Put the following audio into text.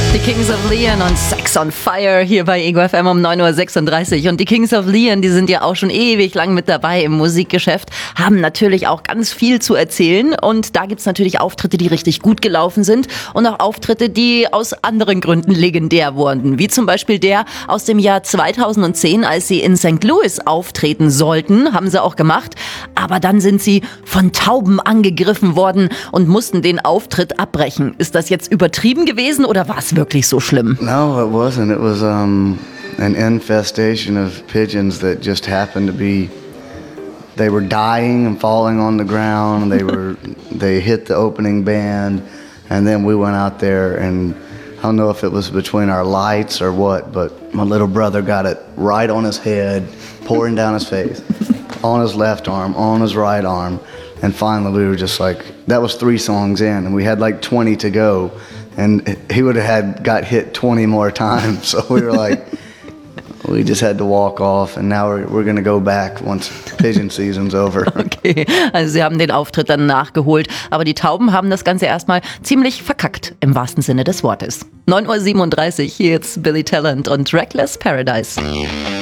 Die Kings of Leon und Sex on Fire hier bei Ego FM um 9:36 Uhr. Und die Kings of Leon, die sind ja auch schon ewig lang mit dabei im Musikgeschäft, haben natürlich auch ganz viel zu erzählen. Und da gibt's natürlich Auftritte, die richtig gut gelaufen sind und auch Auftritte, die aus anderen Gründen legendär wurden. Wie zum Beispiel der aus dem Jahr 2010, als sie in St. Louis auftreten sollten, haben sie auch gemacht. Aber dann sind sie von Tauben angegriffen worden und mussten den Auftritt abbrechen. Ist das jetzt übertrieben gewesen oder war es wirklich so schlimm? No, it wasn't. It was an infestation of pigeons that just happened to be. They were dying and falling on the ground. They hit the opening band, and then we went out there, and I don't know if it was between our lights or what, but my little brother got it right on his head, pouring down his face, on his left arm, on his right arm, and finally we were just like, that was 3 songs in, and we had like 20 to go. And he would have got hit 20 more times. So we were like, we just had to walk off. And now we're going to go back once pigeon season's over. Okay, also sie haben den Auftritt dann nachgeholt. Aber die Tauben haben das Ganze erstmal ziemlich verkackt, im wahrsten Sinne des Wortes. 9:37 Uhr, hier jetzt Billy Talent und Reckless Paradise.